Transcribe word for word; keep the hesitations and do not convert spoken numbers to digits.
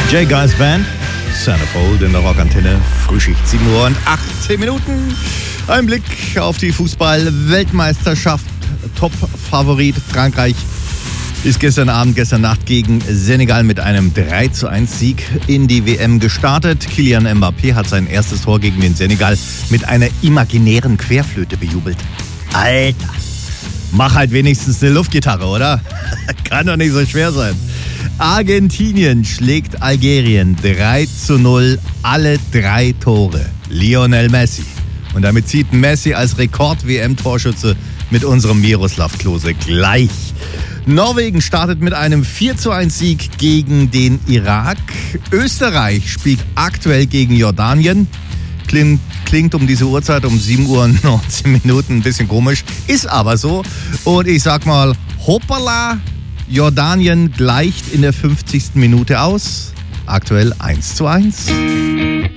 J. Guys Band, Centerfold in der Rockantenne, Frühschicht sieben Uhr und achtzehn Minuten. Ein Blick auf die Fußball-Weltmeisterschaft. Top-Favorit Frankreich ist gestern Abend, gestern Nacht gegen Senegal mit einem drei zu eins Sieg in die W M gestartet. Kylian Mbappé hat sein erstes Tor gegen den Senegal mit einer imaginären Querflöte bejubelt. Alter, mach halt wenigstens eine Luftgitarre, oder? Kann doch nicht so schwer sein. Argentinien schlägt Algerien drei zu null, alle drei Tore. Lionel Messi. Und damit zieht Messi als Rekord-W M-Torschütze mit unserem Miroslav Klose gleich. Norwegen startet mit einem vier zu eins Sieg gegen den Irak. Österreich spielt aktuell gegen Jordanien. Klingt, klingt um diese Uhrzeit um sieben Uhr und neunzehn Minuten ein bisschen komisch, ist aber so. Und ich sag mal, hoppala, Jordanien gleicht in der fünfzigsten Minute aus. Aktuell eins zu eins.